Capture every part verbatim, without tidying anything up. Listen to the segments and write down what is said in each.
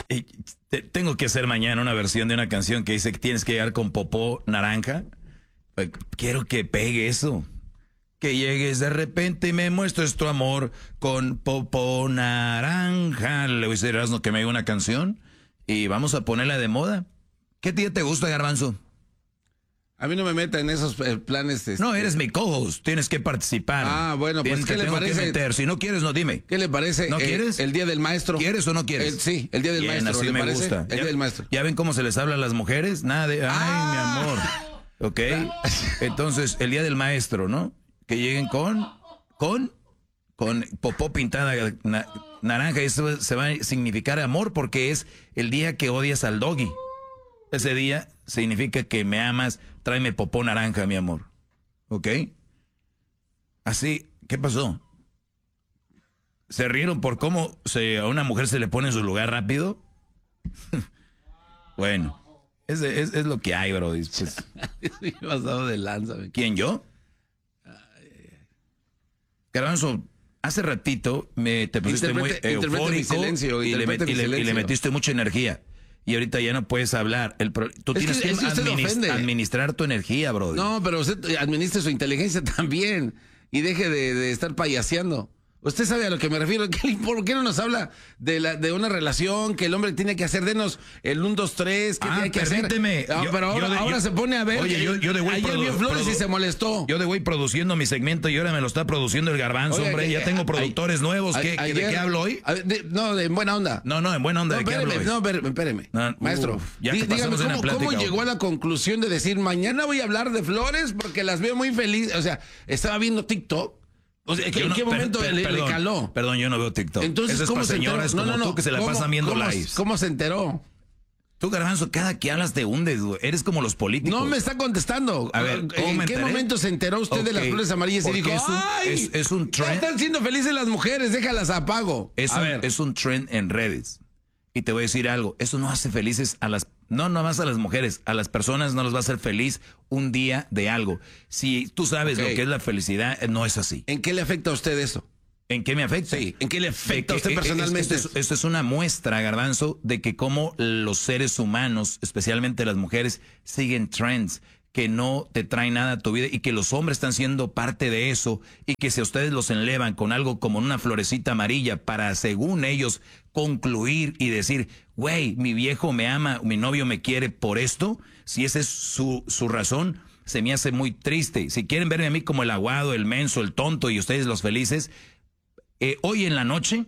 Y te, tengo que hacer mañana una versión de una canción que dice que tienes que llegar con popó naranja. Quiero que pegue eso. Que llegues de repente y me muestres tu amor con popó naranja. Le voy a decir a Erasmo que me haga una canción y vamos a ponerla de moda. ¿Qué día te gusta, Garbanzo? A mí no me meta en esos eh, planes. Este... No, eres mi co-host, tienes que participar. Ah, bueno, pues tienes, ¿qué le parece? Meter. Si no quieres, no dime. ¿Qué le parece? ¿No eh, quieres? El Día del Maestro. ¿Quieres o no quieres? El, sí, el Día del Bien, Maestro. así ¿le me parece? gusta. El ¿Ya, Día del Maestro. ¿Ya ven cómo se les habla a las mujeres? Nada de, ay, ah. mi amor. ¿Ok? Entonces, el Día del Maestro, ¿no? Que lleguen con, con, con popó pintada na, naranja. Eso se va a significar amor porque es el día que odias al doggy. Ese día significa que me amas, tráeme popó naranja, mi amor. ¿Ok? Así, ¿qué pasó? ¿Se rieron por cómo se, a una mujer se le pone en su lugar rápido? Bueno, es, es, es lo que hay, bro. Pues, Estoy pasado de lanza. ¿Quién, yo? Garbanzo, hace ratito me te pusiste interprete, muy eufórico silencio, y, le, y, le, y le metiste mucha energía. Y ahorita ya no puedes hablar. El pro, tú es tienes que, que, que administ administrar tu energía, bro. No, pero usted administre su inteligencia también. Y deje de, de estar payaseando. Usted sabe a lo que me refiero. ¿Por qué no nos habla de, la, de una relación que el hombre tiene que hacer? Denos el uno, dos, tres. ¿Qué ah, tiene que permíteme. hacer? Ah, yo, pero ahora, de, ahora yo, se pone a ver. Oye, yo, yo de güey ayer vio Flores y se molestó. Yo de güey produciendo mi segmento y ahora me lo está produciendo el Garbanzo, oye, hombre. Que, ya tengo a, productores a, nuevos. A, ¿Qué, ayer, ¿De qué hablo hoy? A, de, no, de, en buena onda. No, no, en buena onda. No, ¿De qué hablo hoy? No, espéreme. No, Maestro, uf, ya dí, dígame, ¿cómo, plática, ¿cómo llegó a la conclusión de decir, mañana voy a hablar de Flores porque las veo muy felices? O sea, estaba viendo TikTok. O sea, ¿en no, qué momento per, per, le, perdón, le caló? Perdón, yo no veo TikTok. Entonces, es ¿cómo para se señoras enteró? como no, no, tú que se la ¿cómo, pasan viendo cómo, lives. ¿Cómo se enteró? Tú, Garbanzo, cada que hablas te hundes, güey. Eres como los políticos. No me está contestando. A ver, ¿cómo ¿en me qué enteré? momento se enteró usted okay. de las flores amarillas y dijo, es un, ¡ay! Es, es un trend. Ya están siendo felices las mujeres, déjalas apago. Es a un, ver. es un trend en redes. Y te voy a decir algo, eso no hace felices a las, no nomás a las mujeres, a las personas no los va a hacer feliz un día de algo. Si tú sabes okay. lo que es la felicidad, no es así. ¿En qué le afecta a usted eso? ¿En qué me afecta? Sí, ¿en qué le afecta a usted personalmente? Esto es, esto es una muestra, Garbanzo, de que cómo los seres humanos, especialmente las mujeres, siguen trends que no te traen nada a tu vida y que los hombres están siendo parte de eso y que si ustedes los enlevan con algo como una florecita amarilla para, según ellos, concluir y decir, güey, mi viejo me ama, mi novio me quiere por esto, si esa es su, su razón, se me hace muy triste. Si quieren verme a mí como el aguado, el menso, el tonto y ustedes los felices, eh, hoy en la noche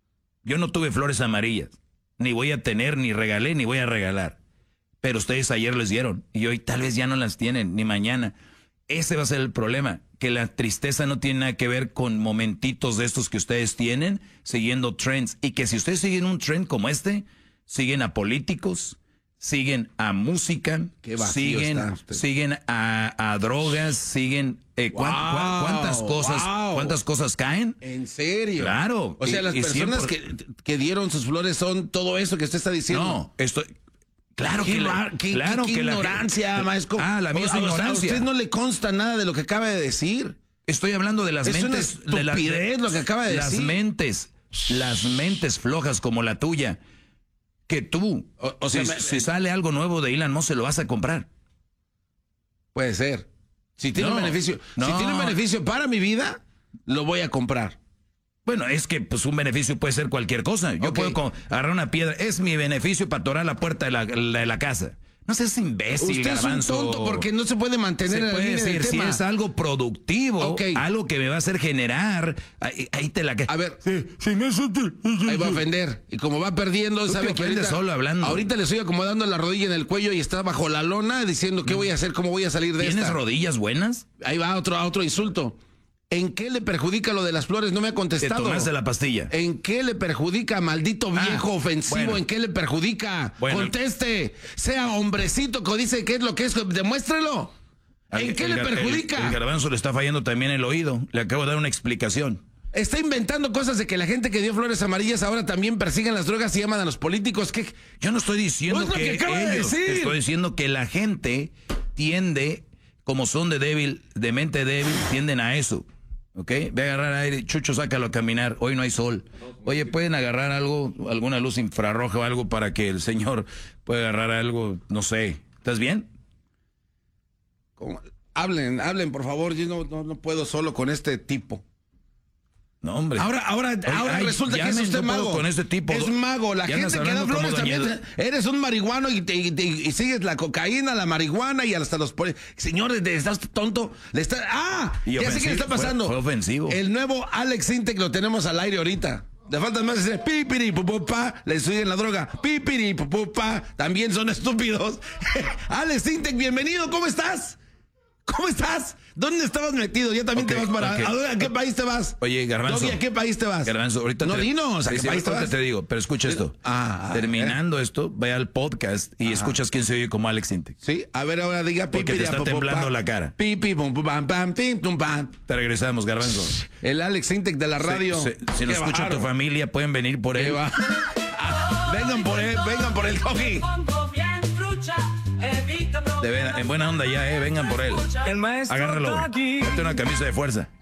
yo no tuve flores amarillas, ni voy a tener, ni regalé, ni voy a regalar. Pero ustedes ayer les dieron y hoy tal vez ya no las tienen, ni mañana. Ese va a ser el problema, que la tristeza no tiene nada que ver con momentitos de estos que ustedes tienen, siguiendo trends. Y que si ustedes siguen un trend como este, siguen a políticos, siguen a música, siguen, siguen a, a drogas, siguen... Eh, wow, ¿cuán, ¿Cuántas cosas wow. cuántas cosas caen? ¿En serio? Claro. O sea, y, las y personas siempre... que, que dieron sus flores son todo eso que usted está diciendo. No, esto... Claro qué, que la, qué, claro qué, que qué ignorancia, la, maestro. Ah, la mía es ignorancia. A usted no le consta nada de lo que acaba de decir. Estoy hablando de las es mentes, una de la, de, lo que acaba de las decir. mentes, las mentes flojas como la tuya, que tú, o, o sea, si, me, si sale algo nuevo de Elon Musk, se lo vas a comprar. Puede ser. Si tiene no, un beneficio, no. si tiene un beneficio para mi vida, lo voy a comprar. Bueno, es que pues un beneficio puede ser cualquier cosa. Yo okay. puedo agarrar una piedra, es mi beneficio para atorar la puerta de la, la, de la casa. No seas imbécil, Usted Garbanzo. es un tonto porque no se puede mantener se en puede la línea decir, del tema. Si es algo productivo, okay. algo que me va a hacer generar, ahí, ahí te la... A ver, sí, sí, no es ahí va a ofender. Y como va perdiendo, Tú sabe que ahorita, solo hablando. ahorita le estoy acomodando la rodilla en el cuello y está bajo la lona diciendo qué voy a hacer, cómo voy a salir de ¿Tienes esta. rodillas buenas? Ahí va otro, otro insulto. ¿En qué le perjudica lo de las flores? No me ha contestado. Te tomaste la pastilla. ¿En qué le perjudica, maldito viejo ah, ofensivo? Bueno. ¿En qué le perjudica? Bueno. Conteste. Sea hombrecito que dice qué es lo que es. Demuéstrelo. ¿En el, qué el, le perjudica? El, el Garbanzo le está fallando también el oído. Le acabo de dar una explicación. Está inventando cosas de que la gente que dio flores amarillas ahora también persigan las drogas y llaman a los políticos. ¿Qué? Yo no estoy diciendo pues que, que ellos. De estoy diciendo que la gente tiende, como son de débil, de mente débil, tienden a eso. ¿ok? Ve a agarrar aire. Chucho, sácalo a caminar. Hoy no hay sol. Oye, ¿pueden agarrar algo, alguna luz infrarroja o algo para que el señor pueda agarrar algo? No sé. ¿Estás bien? ¿Cómo? Hablen, hablen, por favor. Yo no, no, no puedo solo con este tipo. No, hombre. Ahora, ahora, Oye, ahora ay, resulta que es llamen, usted no puedo mago. con este tipo. Es mago. La Ya gente andas que da hablando como flores también. doña- Eres un marihuano y, te- y te- y sigues la cocaína, la marihuana y hasta los... poli- Señores, ¿estás tonto? Le está... ¡Ah! Y Ya sé qué le está ofensivo, pasando. fue- fue ofensivo. El nuevo Alex Intec lo tenemos al aire ahorita. Le faltan más decir pipiri, pupupa, le siguen la droga. Pipiri, pupupa, también son estúpidos. Alex Intec, bienvenido, ¿cómo estás? ¿Cómo estás? ¿Dónde estabas metido? Ya también Ok, te vas para... ok. ¿A, dónde- a qué país te vas? Oye, Garbanzo. Doggy, ¿a qué país te vas? Garbanzo, ahorita No, te... dinos, ¿a Sí, qué sí, país te ahorita vas? te digo, pero escucha esto. Ah, Terminando esto, vaya al podcast y escuchas quién se oye como Alex Intec. Sí, a ver, ahora diga Porque pipi, te está pum, pum, temblando pam. la cara. Pipi, pum, pum, pam, pam, pim, pum, pam. Te regresamos, Garbanzo. El Alex Intec de la radio. Si, si- si lo Qué escucha tu bárbaro. familia, pueden venir por Qué él. va- Ah, vengan por él, vengan por el Doggy. De ver- en buena onda ya, eh. Vengan por él. El maestro Agárralo. Doggy. Mete una camisa de fuerza.